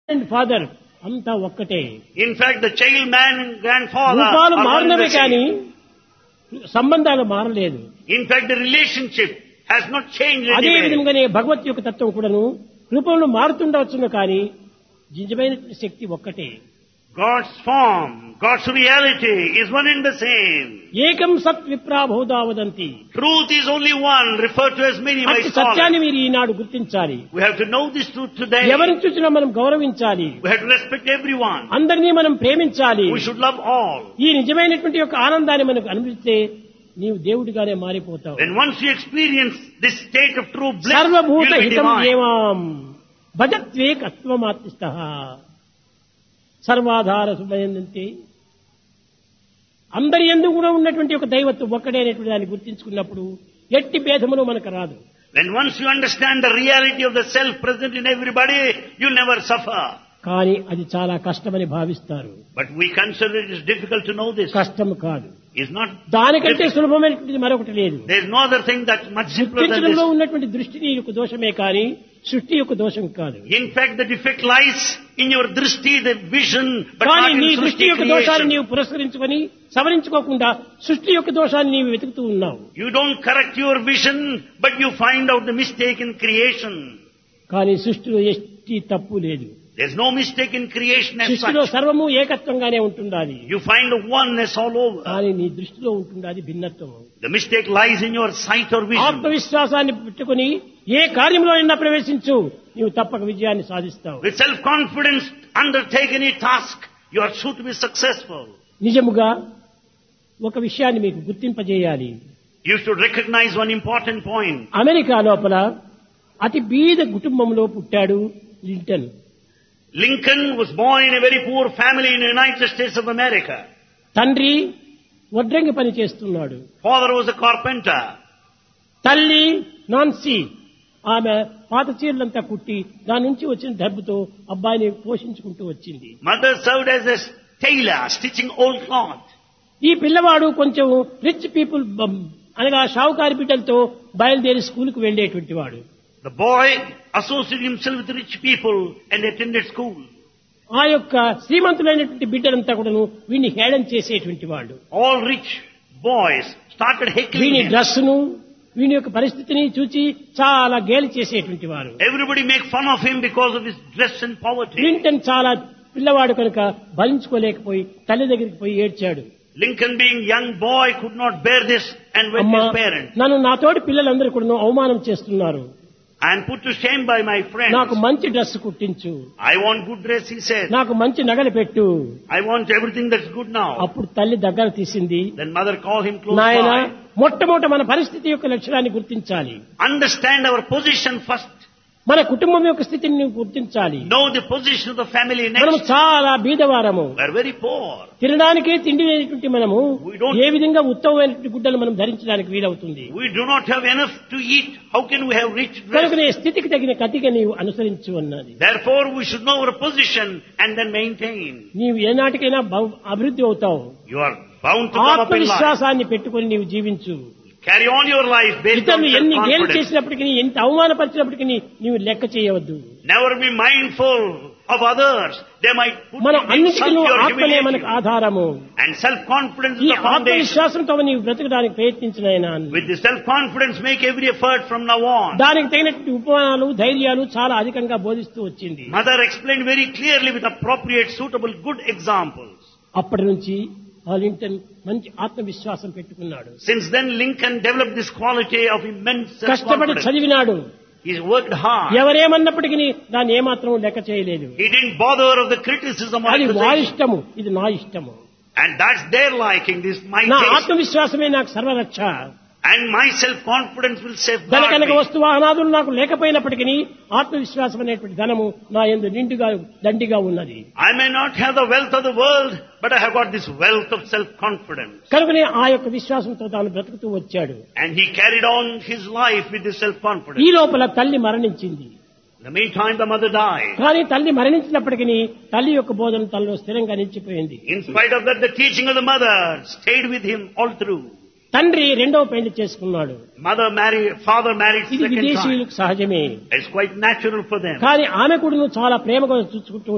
And father అంతా ఒక్కటే. In fact, the child man and grandfather రూపాలు are one and మారినవే the కానీ same. సంబంధాలు మారలేదు. In fact, the relationship has not changed అదే anyway. విధంగానే భగవత్ యొక్క తత్వం కూడాను రూపంలో మారుతుండవచ్చును కానీ నిజమైన శక్తి ఒక్కటే. God's form, God's reality is one and the same. ఏకం సత్ విప్రా Bahuda వదంతి. Truth is only one, referred to as many by అట్టి సత్యాన్ని scholars. మీరు ఈనాడు గుర్తించాలి. We have to know this truth today. ఎవరిని చూసినా మనం గౌరవించాలి. We have to respect everyone. అందరినీ మనం ప్రేమించాలి. We should love all. ఈ నిజమైనటువంటి యొక్క ఆనందాన్ని మనకు అనుభవిస్తే నీవు దేవుడిగానే మారిపోతావు. When once you experience this state of true bliss, you సర్వభూత will be హితం divine. ఏవాం భజత్వే కత్వమాత్రిష్టః సర్వాధార సుమయంతి. అందరి యందు కూడా ఉన్నటువంటి ఒక దైవత్వం ఒక్కడే అనేటువంటి దాన్ని గుర్తించుకున్నప్పుడు ఎట్టి భేదములు మనకు రాదు. When once you understand the reality of the self present in everybody, you'll never suffer. కానీ అది చాలా కష్టమని భావిస్తారు. But we consider it is difficult to know this. కష్టం కాదు. It's not. దానికంటే సులభమైనటువంటిది మరొకటి లేదు. There's no other thing that's much simpler than గుర్తించడంలో this. ఉన్నటువంటి దృష్టి యొక్క దోషమే కానీ సృష్టి యొక్క దోషం కాదు. In fact, the defect lies in your drishti, the vision, but కానీ not నీ in దృష్టి srishti యొక్క దోషాన్ని creation. నీవు పురస్కరించుకొని సవరించుకోకుండా సృష్టి యొక్క దోషాన్ని నీవు వెతుకుతూ ఉన్నావు. You don't correct your vision, but you find out the mistake in creation. కానీ సృష్టిలో ఎట్టి తప్పు లేదు. There's no mistake in creation as సృష్టిలో such. సర్వము ఏకత్వంగానే ఉంటుండాలి. You find oneness all over. కానీ నీ దృష్టిలో ఉంటుండాలి భిన్నత్వం. The mistake lies in your sight or vision. ఆత్మవిశ్వాసాన్ని పెట్టుకుని ఏ కార్యంలో అయినా ప్రవేశించు, నీవు తప్పక విజయాన్ని సాధిస్తావు. With self-confidence, undertake any task, you are sure to be successful. నిజముగా ఒక విషయాన్ని మీకు గుర్తింపజేయాలి. You should recognize one important point. America లోపల అతి బీద కుటుంబంలో పుట్టాడు Lincoln. Lincoln was born in a very poor family in the United States of America. తండ్రి వడ్రంగి పని చేస్తున్నాడు. Father was a carpenter. తల్లి నాన్సీ ఆమె పాత చీరలంతా కుట్టి దాని నుంచి వచ్చిన డబ్బుతో అబ్బాయిని పోషించుకుంటూ వచ్చింది. Mother served as a tailor, stitching old cloth. ఈ పిల్లవాడు కొంచెం రిచ్ పీపుల్ అనగా షావుకారి బిడ్డలతో బయలుదేరి స్కూల్కి వెళ్లేటువంటి వాడు. The boy associated himself with rich people and attended school. ఆ యొక్క శ్రీమంతులైనటువంటి బిడ్డలంతా కూడాను వీడిని హేళన చేసేటువంటి వాళ్ళు. All rich boys started heckling వీని him. డ్రెస్సును వీని యొక్క పరిస్థితిని చూచి చాలా గేలి చేసేటువంటి వారు. Everybody make fun of him because of his dress and poverty. Lincoln చాలా పిల్లవాడు కనుక భరించుకోలేకపోయి తల్లి దగ్గరికి పోయి ఏడ్చాడు. Lincoln, being young boy, could not bear this and went to అమ్మా, his parents. నన్ను నా తోటి పిల్లలందరూ కూడా అవమానం చేస్తున్నారు. I am put to shame by my friends. నాకు మంచి dress కుట్టించు, I want good dress, he said. నాకు మంచి నగలు పెట్టు. I want everything that's good now. అప్పుడు తల్లి దగ్గర తీసింది. Then mother called him close నాయన, by. మొట్టమొదట మన పరిస్థితి యొక్క లక్షణాన్ని గుర్తించాలి. Understand our position first. మన కుటుంబం యొక్క స్థితిని నువ్వు గుర్తించాలి. Know the position of the family మనం next. చాలా బీదవారము. We are very poor. తినడానికే తిండి లేనటువంటి మనము We don't- ఏ విధంగా ఉత్తమమైనటువంటి గుడ్డలు మనం ధరించడానికి వీలవుతుంది. We do not have enough to eat. How can we have rich dress? కనుకనే స్థితికి తగిన కతిగా నీవు అనుసరించు అన్నది. Therefore, we should know our position and then maintain. నీవు ఏనాటికైనా అభివృద్ధి అవుతావు. You are bound to come up in life. ఆత్మవిశ్వాసాన్ని పెట్టుకుని నీవు జీవించు. Carry on your life based on ఇతరులు ఎన్ని గేలు self-confidence. చేసినప్పటికీ ఎంత అవమానపరిచినప్పటికీ నీవు లెక్క చేయవద్దు. Never be mindful of others. They might put మనం you in అన్నిటికీ insult or ఆత్మనే humiliate మనకు you. ఆధారము. And self-confidence ఈ is the foundation. ఆత్మవిశ్వాసంతో నీవు బ్రతకడానికి ప్రయత్నించినైనా With the self-confidence, make every effort from now on. దానికి తగినటువంటి ఉపమానాలు ధైర్యాలు చాలా అధికంగా బోధిస్తూ వచ్చింది. Mother explained very clearly with appropriate, suitable, good examples. అప్పటి నుంచి ఆ లింకన్ మంచి ఆత్మవిశ్వాసం పెట్టుకున్నాడు. Since then, Lincoln developed this quality of immense కష్టపడి self-confidence. చదివినాడు. He worked hard. ఎవరేమన్నప్పటికీ దాన్ని ఏమాత్రం లెక్క చేయలేదు. He didn't bother of the criticism or అది వారి accusation. ఇష్టము, ఇది నా ఇష్టము. And that's their liking. This is my నా taste. ఆత్మవిశ్వాసమే నాకు సర్వరక్ష. And my self-confidence will safeguard ధనకనక me. వస్తు వాహనాదులు నాకు లేకపోయినప్పటికీ ఆత్మవిశ్వాసం అనేటువంటి ధనము నా యందు నిండుగా దండిగా ఉన్నది. I may not have the wealth of the world, but I have got this wealth of self-confidence. కనుకనే ఆ యొక్క విశ్వాసంతో తాను బ్రతుకుతూ వచ్చాడు. And he carried on his life with this ఈ self-confidence. లోపల తల్లి మరణించింది. In the meantime, the mother died. కానీ తల్లి మరణించినప్పటికీ తల్లి యొక్క బోధన తనలో స్థిరంగా నిలిచిపోయింది. In spite of that, the teaching of the mother stayed with him all through. తండ్రి రెండవ పెళ్లి చేసుకున్నాడు. Father married ఇది second time. విదేశీయులకు సహజమే. It's quite natural for them. కానీ ఆమె కూడా చాలా ప్రేమగా చూసుకుంటూ